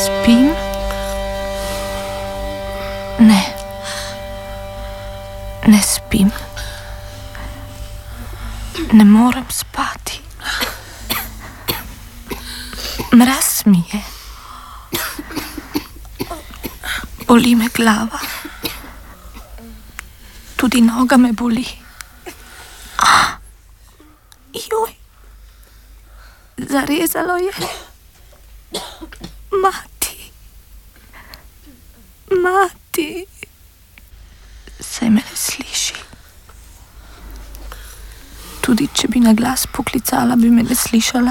spim? Ne. Ne spim. Ne morem spati. Mraz mi je. Boli me glava. Tudi noga me boli. Joj. Zarezalo je. Mati. Mati. Saj me ne sliši. Tudi če bi na glas poklicala, bi me ne slišala.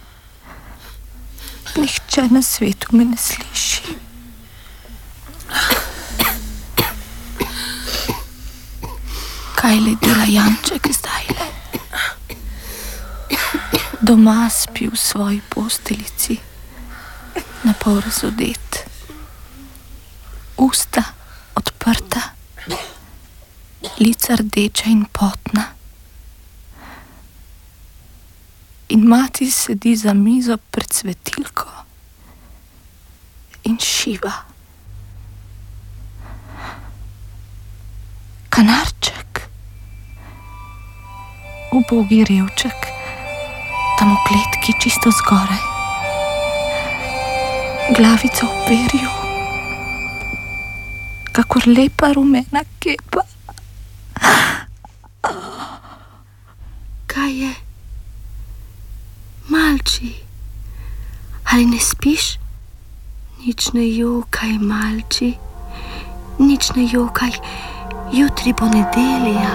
Nihče na svetu me ne sliši. Kaj le dela Janček zdajle? Doma spi v svoji posteljici, napol razodet. Usta odprta, lica rdeča in potna. In mati sedi za mizo pred svetilko in šiva. Kanarček, ubogi revček, tam v kletki čisto zgoraj. Glavica v perju, kakor lepa rumena kepa. Kaj je? Malči, ali ne spiš? Nič ne jokaj, malči, nič ne jokaj, jutri bo nedelja.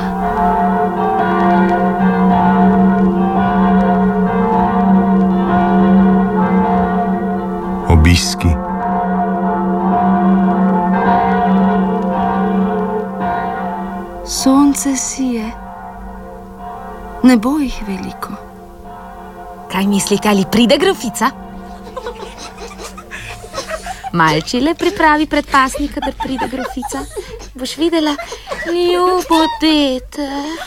Obiski. Sonce sije, ne bo jih veliko. Kaj mislite, ali pride grofica? Malči le pripravi predpasnika, da pride grofica. Boš videla, ljubo dete.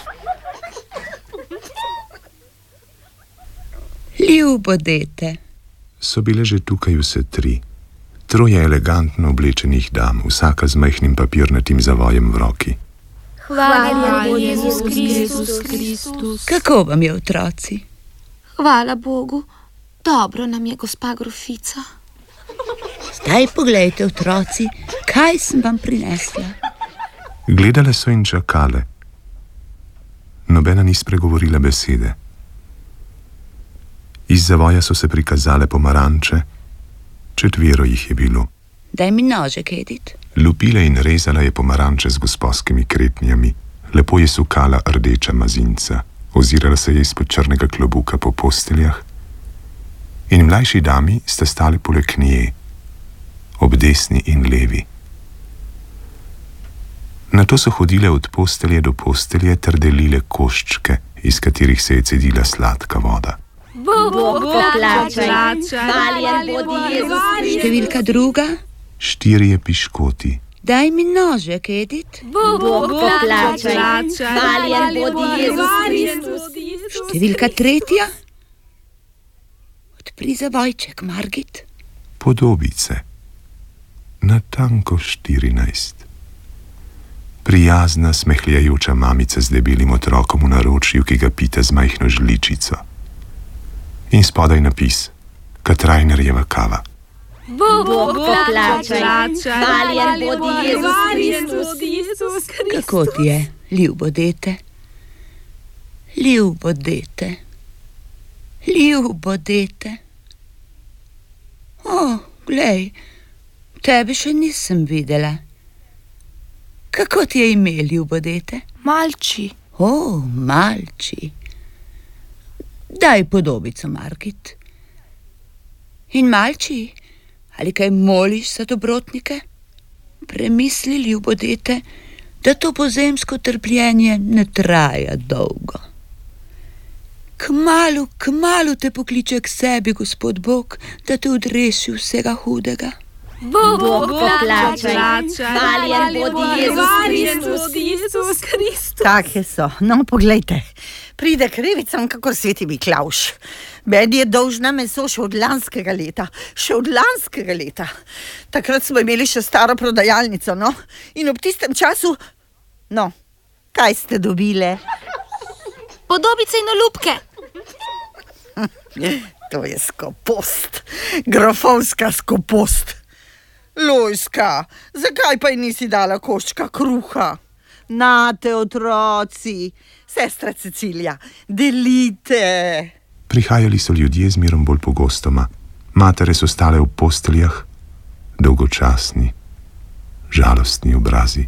Ljubo dete. So bile že tukaj vse tri. Troje elegantno oblečenih dam, vsaka z majhnim papirnatim zavojem v roki. Hvala Bogu, Jezus Kristus. Kako vam je, otroci? Hvala Bogu, dobro nam je, gospa grofica. Zdaj poglejte, otroci, kaj sem vam prinesla. Gledale so in čakale. Nobena ni spregovorila besede. Iz zavoja so se prikazale pomaranče, 4 jih je bilo. Daj mi nožek, Edith. Lupila in rezala je pomaranče z gosposkimi kretnjami. Lepo je sukala rdeča mazinca. Ozirala se je izpod črnega klobuka po posteljah. In mlajši dami sta stali poleg nje, ob desni in levi. Nato so hodile od postelje do postelje ter delile koščke, iz katerih se je cedila sladka voda. Bog poplačaj, hvaljen bodi Jezus Kristus. Številka 2. 4 piškoti. Daj mi nožek, Edith. Bog poplačaj, hvaljen bodi Jezus Kristus. Številka 3. Odpri zavojček, Margit. Podobice. Natanko 14. Prijazna, smehljajoča mamica z debelim otrokom v naročju, ki ga pita z majhno žličico. In spodaj napis: Katrajnerjeva kava. Bog poplačaj, hvaljen bodi Jezus Kristus. Kako ti je, ljubo dete? Ljubo dete. Ljubo dete. O, glej, tebe še nisem videla. Kako ti je ime, ljubo dete? Malči. O, Malči. Daj podobico, Margit. In Malči, ali kaj moliš za dobrotnike? Premisli, ljubo dete, da to pozemsko trpljenje ne traja dolgo. Kmalu te pokliče k sebi, Gospod Bog, da te odreši vsega hudega. Bog poplačaj. Hvaljen bodi Jezus Kristus. Take so. No, poglejte. Pride k revicam, kakor sveti Miklavž. Meni je dolžna meso še od lanskega leta. Še od lanskega leta. Takrat smo imeli še staro prodajalnico, no? In ob tistem času... No, kaj ste dobile? Podobice in olupke. To je skopost. Grofovska skopost. Lojska, zakaj pa ji nisi dala koščka kruha? Nate, otroci, sestra Cecilija, delite. Prihajali so ljudje zmerom bolj pogostoma. Matere so stale v posteljah, dolgočasni, žalostni obrazi.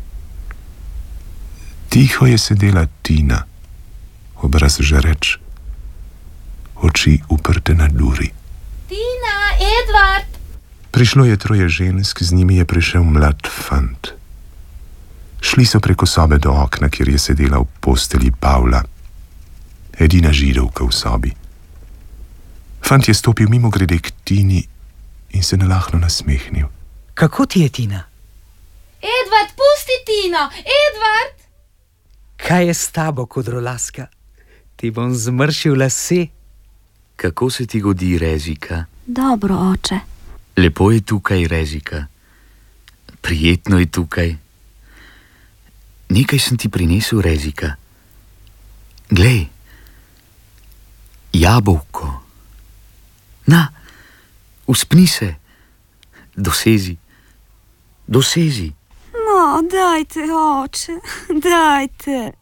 Tiho je sedela Tina, obraz žareč, oči uprte na duri. Tina, Edvard. Prišlo je troje žensk, z njimi je prišel mlad fant. Šli so preko sobe do okna, kjer je sedela v postelji Pavla, edina Židovka v sobi. Fant je stopil mimogrede k Tini in se nalahno nasmehnil. Kako ti je, Tina? Edvard, pusti Tino! Edvard! Kaj je s tabo, kodrolaska? Ti bom zmršil lase. Kako se ti godi, Rezika? Dobro, oče. Lepo je tukaj, Rezika. Prijetno je tukaj. Nekaj sem ti prinesel, Rezika. Glej, jabolko. Na, uspni se. Dosezi. Dosezi. No, dajte, oče, dajte.